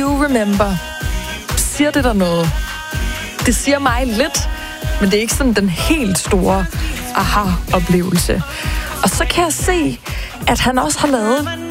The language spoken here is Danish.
you remember? Siger det der noget? Det siger mig lidt, men det er ikke sådan den helt store aha-oplevelse. Og så kan jeg se, at han også har lavet